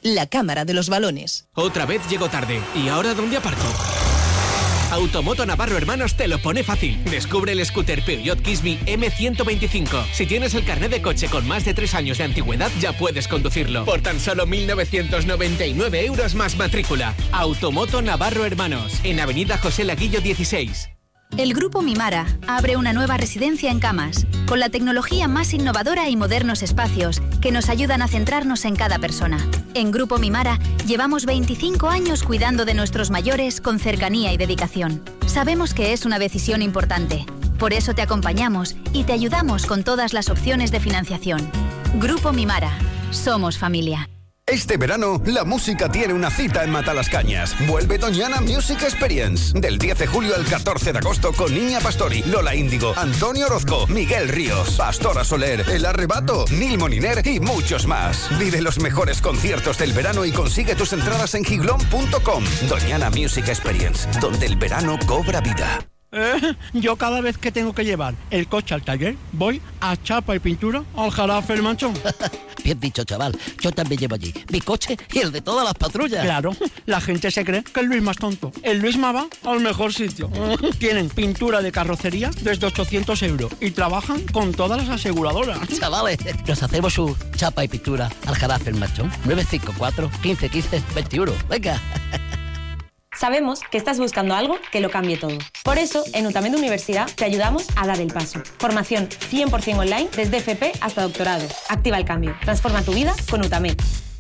La Cámara de los Balones. Otra vez llego tarde. ¿Y ahora dónde aparco? Automoto Navarro Hermanos te lo pone fácil. Descubre el scooter Peugeot Kiss Me M125. Si tienes el carnet de coche con más de 3 años de antigüedad, ya puedes conducirlo. Por tan solo 1.999 euros más matrícula. Automoto Navarro Hermanos. En Avenida José Laguillo 16. El Grupo Mimara abre una nueva residencia en Camas, con la tecnología más innovadora y modernos espacios que nos ayudan a centrarnos en cada persona. En Grupo Mimara llevamos 25 años cuidando de nuestros mayores con cercanía y dedicación. Sabemos que es una decisión importante, por eso te acompañamos y te ayudamos con todas las opciones de financiación. Grupo Mimara, somos familia. Este verano, la música tiene una cita en Matalascañas. Vuelve Doñana Music Experience. Del 10 de julio al 14 de agosto con Niña Pastori, Lola Índigo, Antonio Orozco, Miguel Ríos, Pastora Soler, El Arrebato, Nil Moniner y muchos más. Vive los mejores conciertos del verano y consigue tus entradas en giglón.com. Doñana Music Experience, donde el verano cobra vida. Yo cada vez que tengo que llevar el coche al taller, voy a Chapa y Pintura al Jarafe El Manchón. Bien dicho, chaval. Yo también llevo allí mi coche y el de todas las patrullas. Claro, la gente se cree que el Luis más tonto. El Luis más va al mejor sitio. Tienen pintura de carrocería desde 800 euros y trabajan con todas las aseguradoras. Chavales, nos hacemos su Chapa y Pintura al Jarafe El Manchón. 954 15 15 21. Venga. Sabemos que estás buscando algo que lo cambie todo. Por eso, en Utamed Universidad te ayudamos a dar el paso. Formación 100% online desde FP hasta doctorado. Activa el cambio. Transforma tu vida con Utamed.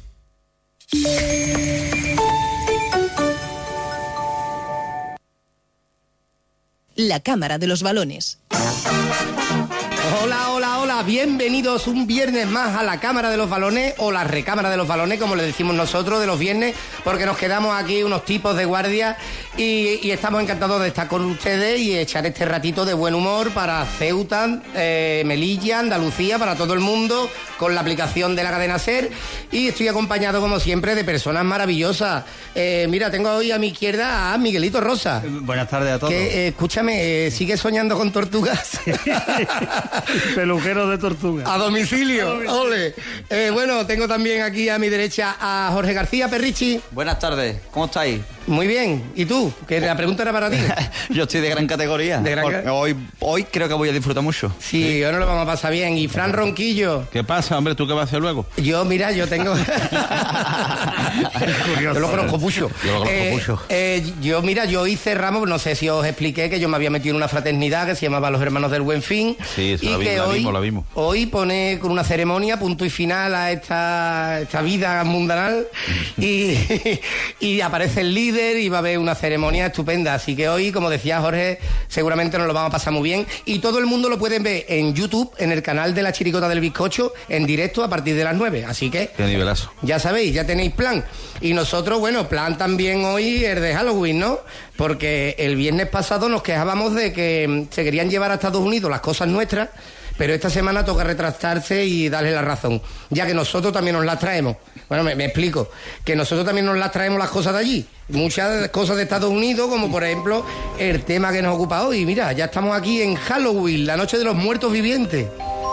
La Cámara de los Balones. Hola, hola, hola, bienvenidos un viernes más a la Cámara de los Balones, o la Recámara de los Balones, como le decimos nosotros, de los viernes, porque nos quedamos aquí unos tipos de guardia y estamos encantados de estar con ustedes y echar este ratito de buen humor para Ceuta, Melilla, Andalucía, para todo el mundo, con la aplicación de la cadena SER, y estoy acompañado, como siempre, de personas maravillosas. Mira, tengo hoy a mi izquierda a Miguelito Rosa. Buenas tardes a todos. Escúchame, ¿sigues soñando con tortugas? Peluquero de tortuga. A domicilio. Ole. Bueno, tengo también aquí a mi derecha a Jorge García Perrichi. Buenas tardes, ¿cómo estáis? Muy bien. ¿Y tú? Que la pregunta era para ti. Yo estoy de gran categoría. Hoy creo que voy a disfrutar mucho. Sí, hoy nos lo vamos a pasar bien. Y Fran Ronquillo. ¿Qué pasa, hombre? ¿Tú qué vas a hacer luego? Yo tengo... Yo lo conozco mucho. Yo hoy cerramos, no sé si os expliqué que yo me había metido en una fraternidad que se llamaba Los Hermanos del Buen Fin. Sí, eso la vimos. Hoy pone con una ceremonia punto y final a esta vida mundanal y aparece el líder y va a haber una ceremonia estupenda. Así que hoy, como decía Jorge, seguramente nos lo vamos a pasar muy bien. Y todo el mundo lo pueden ver en YouTube, en el canal de La Chiricota del Bizcocho, en directo a partir de las 9. Así que... Qué nivelazo. Ya sabéis, ya tenéis plan. Y nosotros, bueno, plan también hoy el de Halloween, ¿no? Porque el viernes pasado nos quejábamos de que se querían llevar a Estados Unidos las cosas nuestras, pero esta semana toca retractarse y darle la razón, ya que nosotros también nos las traemos. Bueno, me explico, que nosotros también nos las traemos las cosas de allí, muchas cosas de Estados Unidos, como por ejemplo el tema que nos ocupa hoy. Mira, ya estamos aquí en Halloween, la noche de los muertos vivientes.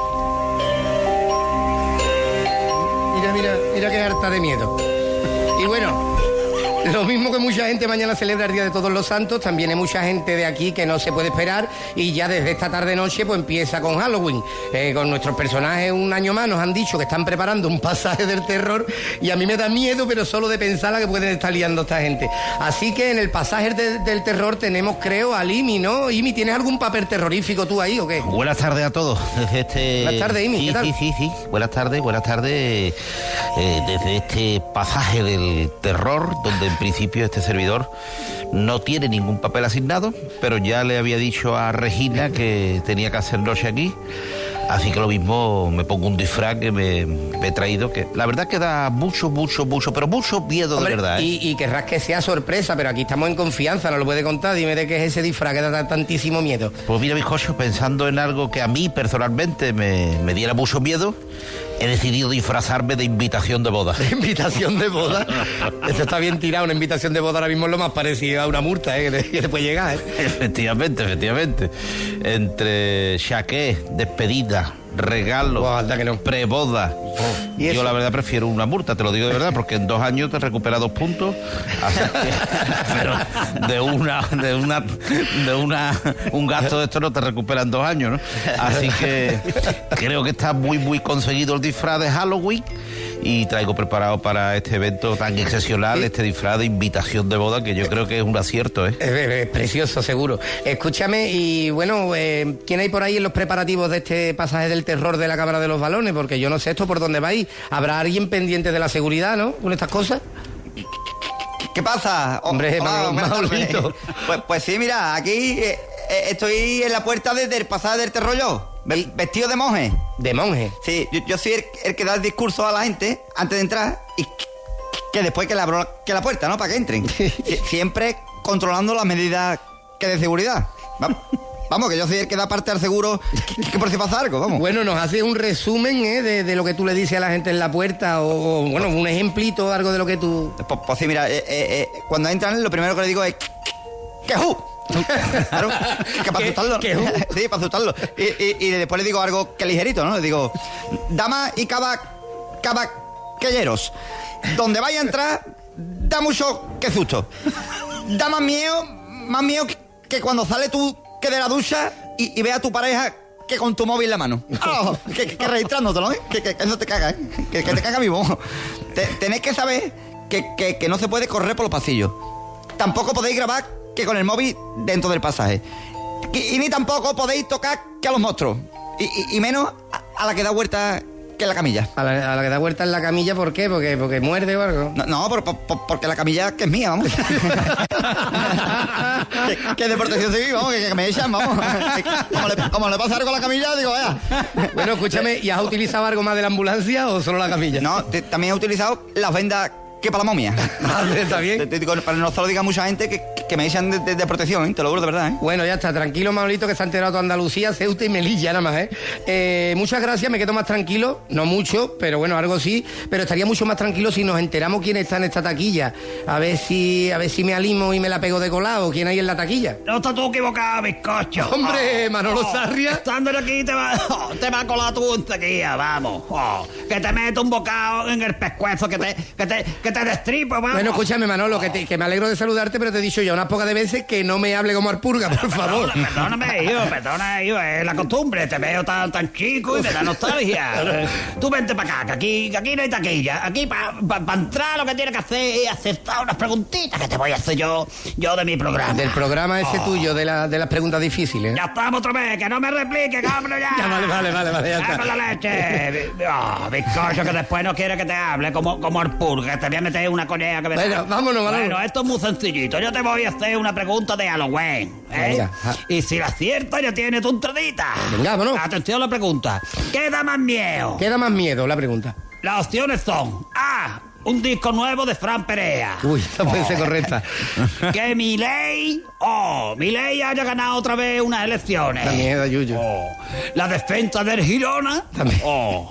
Mira qué harta de miedo. Y bueno, lo mismo que mucha gente mañana celebra el Día de Todos los Santos, también hay mucha gente de aquí que no se puede esperar y ya desde esta tarde-noche pues empieza con Halloween. Con nuestros personajes un año más nos han dicho que están preparando un pasaje del terror y a mí me da miedo, pero solo de pensar la que pueden estar liando esta gente. Así que en el pasaje del terror tenemos, creo, al Imi, ¿no? Imi, ¿tienes algún papel terrorífico tú ahí o qué? Buenas tardes a todos. Buenas tardes, Imi. ¿Qué tal? Sí. Buenas tardes. Desde este pasaje del terror, donde en principio este servidor no tiene ningún papel asignado, pero ya le había dicho a Regina que tenía que hacer noche aquí, así que lo mismo me pongo un disfraz que me he traído, que la verdad que da mucho miedo. Hombre, de verdad. Y querrás que sea sorpresa, pero aquí estamos en confianza, no lo puede contar, dime de qué es ese disfraz que da tantísimo miedo. Pues mira, bizcocho, pensando en algo que a mí personalmente me diera mucho miedo, he decidido disfrazarme de invitación de boda. ¿De invitación de boda? Esto está bien tirado, una invitación de boda ahora mismo es lo más parecido a una multa, que te puede llegar, Efectivamente. Entre chaqué, despedida, regalos, preboda. Yo la verdad prefiero una multa, te lo digo de verdad, porque en 2 años te recupera 2 puntos. Pero un gasto de esto no te recupera en 2 años, ¿no? Así que creo que está muy, muy conseguido el disfraz de Halloween. Y traigo preparado para este evento tan excepcional este disfraz de invitación de boda, que yo creo que es un acierto, ¿eh? Es precioso, seguro. Escúchame, y bueno, ¿quién hay por ahí en los preparativos de este pasaje del terror de la Cámara de los Balones? Porque yo no sé esto por dónde vais. ¿Habrá alguien pendiente de la seguridad, no? Con estas cosas. ¿Qué pasa? Hombre, Manolito. Pues sí, mira, aquí estoy en la puerta del pasaje del terror yo. Vestido de monje. ¿De monje? Sí, yo soy el que da el discurso a la gente antes de entrar y que después que le abro la puerta, ¿no? Para que entren. Siempre controlando las medidas que de seguridad. Vamos, que yo soy el que da parte al seguro que por si pasa algo, vamos. Bueno, nos hace un resumen de lo que tú le dices a la gente en la puerta o bueno, un ejemplito, algo de lo que tú... Pues sí, mira, cuando entran lo primero que le digo es... ¡Quejú! Claro, que para asustarlo. Sí, para asustarlo. Y después le digo algo que ligerito, ¿no? Le digo, damas y caballeros, donde vaya a entrar, da mucho que susto. Da más miedo que cuando sale tú que de la ducha y ve a tu pareja que con tu móvil en la mano. Oh, que registrándotelo, ¿eh? Que eso te caga, ¿eh? Que te caga vivo. Tenéis que saber que no se puede correr por los pasillos. Tampoco podéis grabar que con el móvil dentro del pasaje. Y ni tampoco podéis tocar que a los monstruos. Y menos a la que da vuelta que en la camilla. A la que da vuelta en la camilla, ¿por qué? Porque muerde o algo. No, porque la camilla que es mía, vamos. que de protección civil, vamos, que me echan, vamos. Como le pasa algo a la camilla, digo, vaya. Bueno, escúchame, ¿y has utilizado algo más de la ambulancia o solo la camilla? No, también he utilizado las vendas que para la momia. Está bien. Te digo, para no solo diga mucha gente que me echan de protección, ¿eh? Te lo juro de verdad, ¿eh? Bueno, ya está, tranquilo, Manolito, que se ha enterado toda Andalucía, Ceuta y Melilla nada más, ¿eh? Muchas gracias, me quedo más tranquilo, no mucho, pero bueno, algo sí, pero estaría mucho más tranquilo si nos enteramos quién está en esta taquilla. A ver si me alimo y me la pego de colado, quién hay en la taquilla. No estás tú equivocado, bizcocho. Hombre, Manolo Sarria. Estando aquí te va a colar tú en taquilla, vamos. Que te meto un bocado en el pescuezo, que te destripo, vamos. Bueno, escúchame, Manolo, que me alegro de saludarte, pero te he dicho ya unas pocas de veces que no me hable como Arpurga, por favor. Perdóname, hijo, es la costumbre, te veo tan chico y me da nostalgia. Tú vente para acá, que aquí no hay taquilla. Aquí para entrar lo que tienes que hacer es acertar unas preguntitas que te voy a hacer yo de mi programa. Del programa ese tuyo, de las preguntas difíciles. Ya estamos otra vez, que no me replique, cabrón, ya. Ya, vale, ya está. Con la leche. Bizcocho, que después no quiere que te hable como Arpurga, que te voy a meter una coñea que me... Bueno, vámonos. Bueno, esto es muy sencillito. Yo te voy a hacer una pregunta de Halloween, ¿eh? Venga. Y si la aciertas, ya tienes tu entradita. Venga, vámonos. Atención a la pregunta. ¿Qué da más miedo? ¿Qué da más miedo, la pregunta? Las opciones son: A, un disco nuevo de Fran Perea. Uy, esta puede ser correcta. Que Milei haya ganado otra vez unas elecciones. Da miedo, Yuyu. La defensa del Girona. También.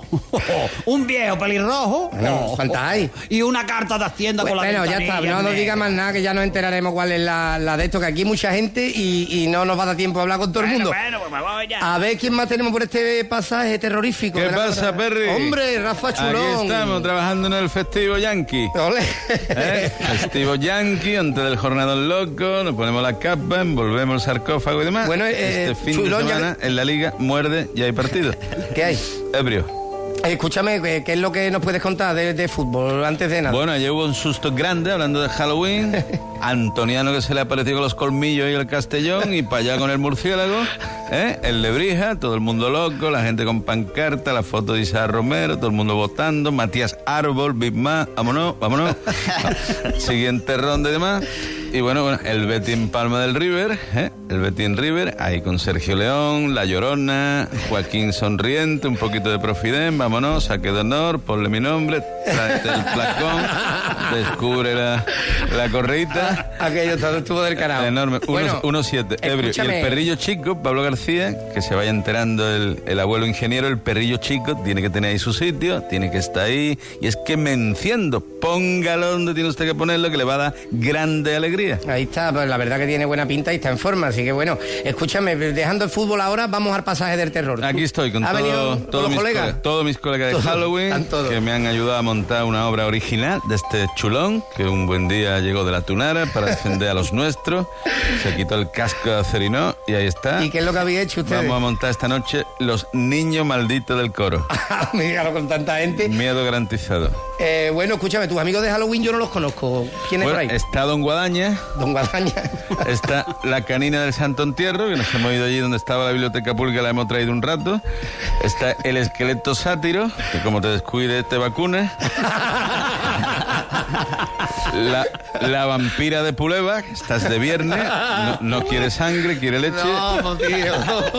Un viejo pelirrojo. Bueno, ¿cuántas hay? Y una carta de Hacienda con la Bueno, ya está, no nos diga más nada, que ya nos enteraremos cuál es la de esto, que aquí hay mucha gente y no nos va a dar tiempo a hablar con todo el mundo. Bueno, pues me voy ya. A ver quién más tenemos por este pasaje terrorífico. ¿Qué pasa, Perry? Hombre, Rafa Chulón. Aquí estamos, trabajando en el festivo Yankee. Ole. Festivo Yankee, antes del Jornadón Loco, nos ponemos la capa, envolvemos el sarcófago y demás. Bueno, este fin Chulón, de semana en la Liga muerde y hay partido. ¿Qué hay? Ebrio. Escúchame, ¿qué es lo que nos puedes contar de fútbol antes de nada? Bueno, ayer hubo un susto grande hablando de Halloween. Antoniano, que se le apareció con los colmillos y el Castellón, y para allá con el murciélago, el Lebrija, todo el mundo loco, la gente con pancarta, la foto de Isaac Romero, todo el mundo votando, Matías Árbol, Big Ma, vámonos. Siguiente ronda y demás. Y bueno, el Betis Palma del River, el Betis River, ahí con Sergio León, La Llorona, Joaquín Sonriente, un poquito de Profidén, vámonos, saque de honor, ponle mi nombre, tráete el placón, descubre la correita. Aquello estuvo del carajo. Enorme, 1-7, Bueno, ebrio. Y el perrillo chico, Pablo García, que se vaya enterando el abuelo ingeniero, el perrillo chico tiene que tener ahí su sitio, tiene que estar ahí, y es que me enciendo, póngalo donde tiene usted que ponerlo, que le va a dar grande alegría. Ahí está, pues la verdad que tiene buena pinta y está en forma. Así que bueno, escúchame, dejando el fútbol ahora, vamos al pasaje del terror. Aquí estoy con todos mis colegas de Halloween que me han ayudado a montar una obra original de este chulón que un buen día llegó de la Tunara para defender a los nuestros. Se quitó el casco de acerinó y ahí está. ¿Y qué es lo que habéis hecho ustedes? Vamos a montar esta noche Los Niños Malditos del Coro. Míralo con tanta gente. Miedo garantizado. Bueno, escúchame, tus amigos de Halloween yo no los conozco. ¿Quién es por ahí? Está Don Guadaña. Don Guadaña. Está la canina del Santo Entierro, que nos hemos ido allí donde estaba la biblioteca pública, la hemos traído un rato. Está el esqueleto sátiro, que como te descuide te vacuna. La vampira de Puleva, que estás de viernes, no quiere sangre, quiere leche. No, tío.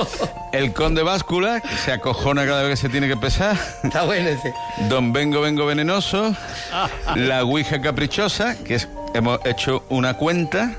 El conde báscula, que se acojona cada vez que se tiene que pesar. Está bueno ese. Don Vengo venenoso. La ouija caprichosa, que es... Hemos hecho una cuenta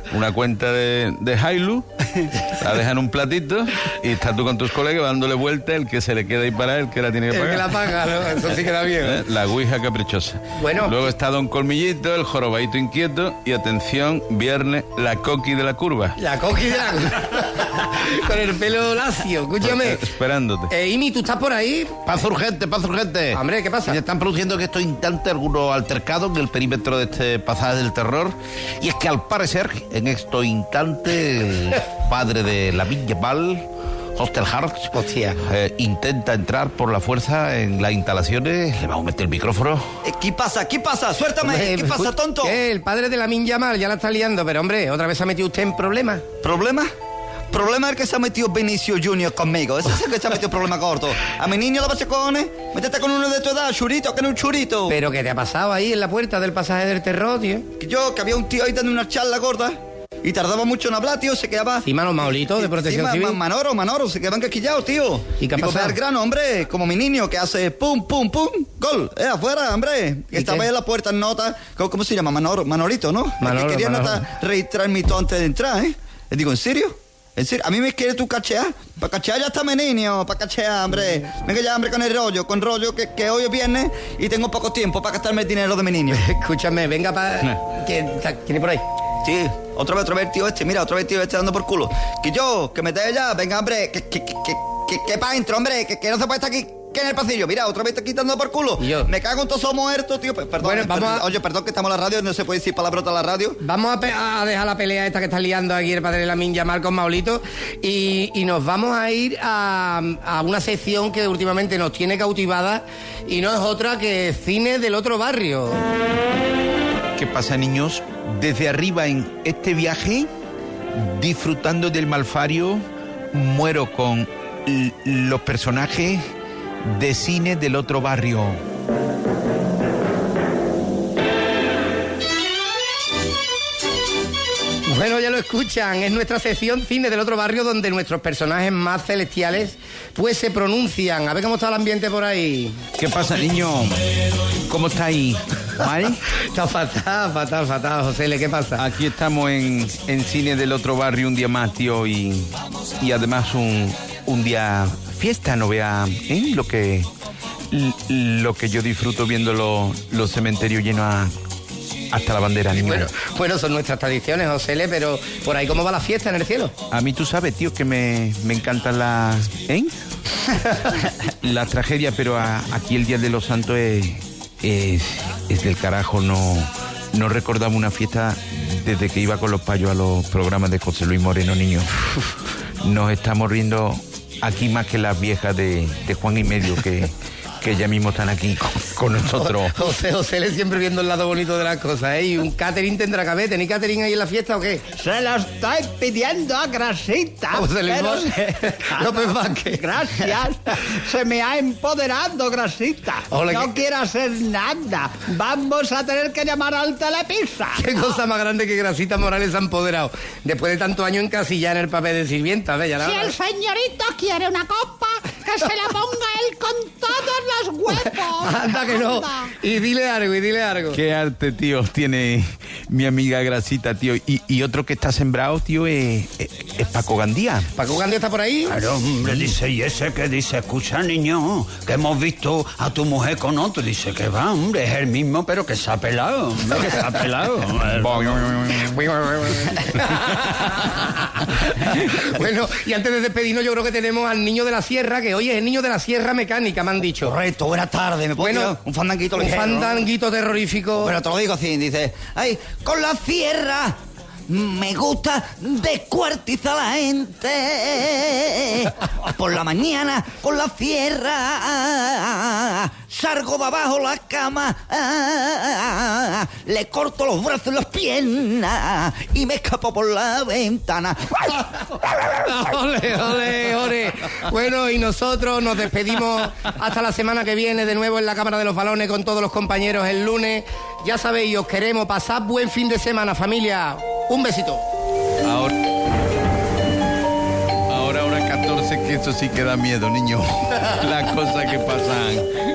de Hailu, la dejan en un platito y estás tú con tus colegas dándole vuelta, el que se le queda ahí para él, que la tiene que pagar. El que la paga, ¿no? Eso sí queda bien. La ouija caprichosa. Bueno. Luego está Don Colmillito, el jorobadito inquieto y atención, viernes, la coqui de la curva. La coqui de la curva. Con el pelo lacio, escúchame. Esperándote. Imi, ¿tú estás por ahí? Paz urgente. Hombre, ¿qué pasa? Se están produciendo en estos instantes algunos altercados en el perímetro de este pasaje del terror. Y es que al parecer, en estos instantes, el padre de la Val, Hostel Hearts, intenta entrar por la fuerza en las instalaciones. Le vamos a meter el micrófono. ¿Qué pasa? Suéltame. Hombre, ¿Qué pasa, tonto? El padre de la Mal ya la está liando, pero hombre, otra vez se ha metido usted en problemas. ¿Problema? Problema es el que se ha metido Benicio Junior conmigo. Ese es el que se ha metido problema corto. A mi niño lo vas a cojones. Métete con uno de tu edad, churito, que no es un churito. ¿Pero qué te ha pasado ahí en la puerta del pasaje del terror, tío? Que había un tío ahí dando una charla gorda y tardaba mucho en hablar, tío, se quedaba... Encima los maulitos de protección civil. Manoro, se quedaban casquillados, tío. ¿Y qué ha pasado? Al grano, hombre, como mi niño que hace pum, pum, pum, gol, afuera, hombre. Estaba ahí en la puerta en nota, ¿cómo se llama? Manorito, ¿no? Manolo, que quería nota registrar mi todo antes de entrar, ¿eh? Le digo, ¿en serio? ¿En serio? ¿A mí me quieres tú cachear? Para cachear ya está mi niño, para cachear, hombre. Venga ya, hombre, con rollo, que hoy es viernes y tengo poco tiempo para gastarme el dinero de mi niño. Escúchame, venga para... ¿Quién es por ahí? Sí, otra vez tío este, mira, otra vez tío este dando por culo. Que me te ya, venga, hombre, que pa' dentro, hombre, que no se puede estar aquí, que en el pasillo. Mira, otra vez está quitando por culo. Me cago en todos somos muertos, tío. Perdón, oye, perdón que estamos en la radio, no se puede decir palabrota en la radio. Vamos a dejar la pelea esta que está liando aquí el padre de la Mal con Maulito y nos vamos a ir a una sección que últimamente nos tiene cautivada y no es otra que cine del otro barrio. ¿Qué pasa, niños? Desde arriba en este viaje, disfrutando del Malfario, muero con los personajes de cine del otro barrio. Bueno, ya lo escuchan, es nuestra sección Cine del Otro Barrio, donde nuestros personajes más celestiales pues se pronuncian. A ver cómo está el ambiente por ahí. ¿Qué pasa, niño? ¿Cómo está ahí? ¿Mal? Está fatal, José, ¿qué pasa? Aquí estamos en Cine del Otro Barrio un día más, tío, y además un día fiesta, no vea lo que yo disfruto viendo los cementerios llenos hasta la bandera, niño. Bueno, son nuestras tradiciones, José, pero por ahí ¿cómo va la fiesta en el cielo? A mí tú sabes, tío, que me encantan las... la tragedia, pero aquí el Día de los Santos es del carajo. No recordaba una fiesta desde que iba con los payos a los programas de José Luis Moreno, niño. Nos estamos riendo aquí más que las viejas de Juan y Medio que ya mismo están aquí con nosotros. José siempre viendo el lado bonito de las cosas, ¿eh? ¿Y un catering tendrá que haber? ¿Tenéis catering ahí en la fiesta o qué? Se lo estoy pidiendo a Grasita. José Luis López Vázquez. Gracias. Se me ha empoderado, Grasita. No quiero hacer nada. Vamos a tener que llamar al Telepizza. Qué cosa más grande que Grasita Morales ha empoderado. Después de tanto año encasillar en el papel de sirvienta, ¿ves? Si el señorito quiere una copa, Que se la ponga él con todos los huevos. Anda que no. Y dile algo. Qué arte, tío, tiene mi amiga Grasita, tío. Y otro que está sembrado, tío, es Paco Gandía. ¿Paco Gandía está por ahí? Claro, hombre, dice, y ese que dice, escucha, niño, que hemos visto a tu mujer con otro. Dice que va, hombre, es el mismo, pero que se ha pelado, hombre, que se ha pelado. Bueno, y antes de despedirnos, yo creo que tenemos al niño de la sierra, que hoy es el niño de la sierra mecánica, me han dicho. Correcto, buenas tardes, ¿me puedo Bueno, un fandanguito un ligero, fandanguito terrorífico. Pero te lo digo así, dice, ay, con la sierra me gusta descuartizar a la gente. Por la mañana con la sierra salgo de abajo la cama, le corto los brazos y las piernas y me escapo por la ventana. ¡Ole, ole, ole! Bueno, y nosotros nos despedimos hasta la semana que viene, de nuevo en la Cámara de los Balones con todos los compañeros el lunes. Ya sabéis, os queremos. Pasad buen fin de semana, familia. Un besito. Ahora 14, que eso sí que da miedo, niño. Las cosas que pasan.